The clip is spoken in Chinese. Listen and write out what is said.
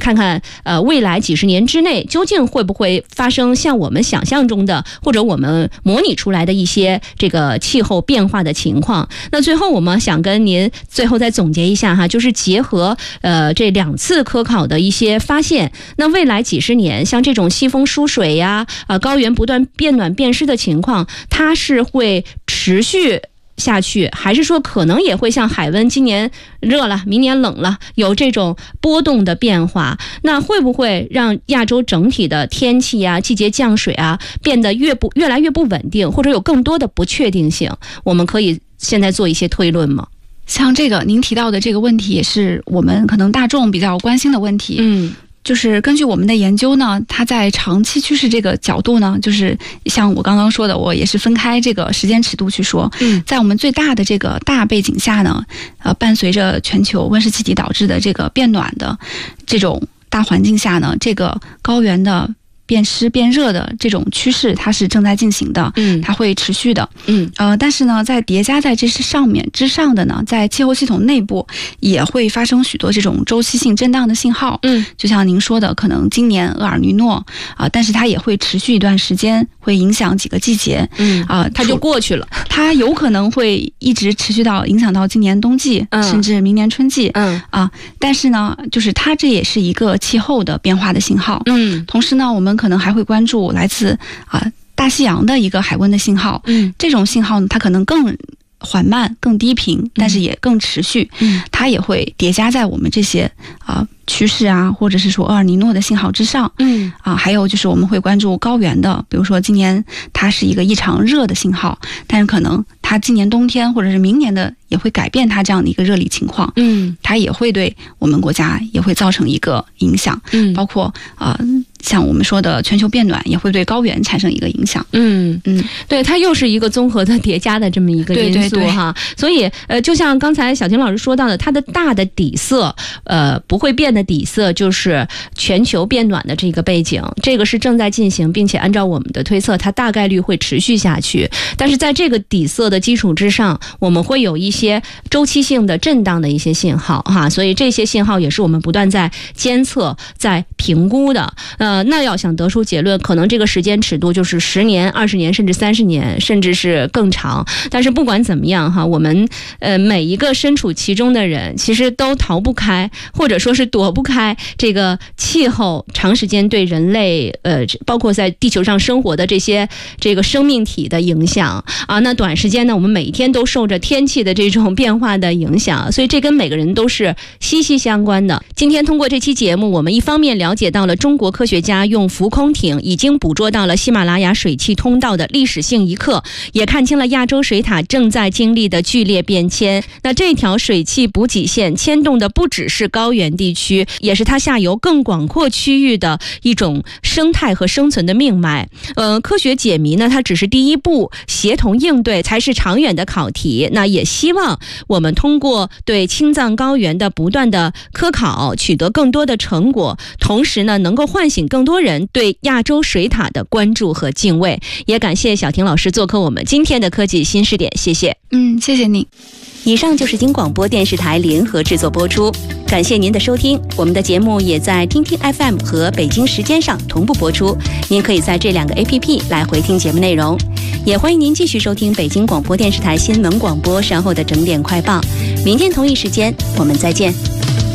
看看未来几十年之内究竟会不会发生像我们想象中的或者我们模拟出来的一些这个气候变化的情况。那最后我们想跟您最后再总结一下哈，就是结合这2次科考的一些发现，那未来几十年像这种西风疏水呀高原不断变暖变湿的情况，它是会持续下去，还是说可能也会像海温今年热了明年冷了有这种波动的变化？那会不会让亚洲整体的天气啊季节降水啊变得越来越不稳定，或者有更多的不确定性？我们可以现在做一些推论吗？ 像这个您提到的这个问题也是我们可能大众比较关心的问题。就是根据我们的研究呢，它在长期趋势这个角度呢，就是像我刚刚说的，我也是分开这个时间尺度去说。在我们最大的这个大背景下呢，伴随着全球温室气体导致的这个变暖的这种大环境下呢，这个高原的变湿变热的这种趋势它是正在进行的，它会持续的。但是呢，在叠加在这上面之上的呢，在气候系统内部也会发生许多这种周期性震荡的信号。就像您说的，可能今年厄尔尼诺但是它也会持续一段时间，会影响几个季节。 它就过去了， 它有可能会一直持续到影响到今年冬季，甚至明年春季。但是呢，就是它这也是一个气候的变化的信号。同时呢，我们可能还会关注来自大西洋的一个海温的信号。这种信号呢，它可能更缓慢、更低频，但是也更持续。它也会叠加在我们这些趋势啊，或者是说厄尔尼诺的信号之上。还有就是我们会关注高原的，比如说今年它是一个异常热的信号，但是可能它今年冬天或者是明年的也会改变它这样的一个热力情况。它也会对我们国家也会造成一个影响。包括像我们说的全球变暖也会对高原产生一个影响。 对，它又是一个综合的叠加的这么一个因素哈。所以就像刚才小婷老师说到的，它的大的底色不会变的底色就是全球变暖的这个背景，这个是正在进行，并且按照我们的推测它大概率会持续下去。但是在这个底色的基础之上，我们会有一些周期性的震荡的一些信号哈，所以这些信号也是我们不断在监测在评估的。那要想得出结论，可能这个时间尺度就是10年、20年，甚至30年，甚至是更长。但是不管怎么样哈，我们每一个身处其中的人，其实都逃不开，或者说是躲不开这个气候长时间对人类包括在地球上生活的这个生命体的影响啊。那短时间呢，我们每一天都受着天气的这种变化的影响，所以这跟每个人都是息息相关的。今天通过这期节目，我们一方面了解到了中国科学家用浮空艇已经捕捉到了喜马拉雅水汽通道的历史性一刻，也看清了亚洲水塔正在经历的剧烈变迁。那这条水汽补给线牵动的不只是高原地区，也是它下游更广阔区域的一种生态和生存的命脉。科学解谜呢，它只是第一步，协同应对才是长远的考题。那也希望我们通过对青藏高原的不断的科考，取得更多的成果，同时呢，能够唤醒更多人对亚洲水塔的关注和敬畏。也感谢小婷老师做客我们今天的科技新视点，谢谢。 谢谢您。 以上就是经广播电视台联合制作播出，感谢您的收听。我们的节目也在听听 FM 和北京时间上同步播出，您可以在这2个 APP 来回听节目内容。也欢迎您继续收听北京广播电视台新闻广播稍后的整点快报。明天同一时间我们再见。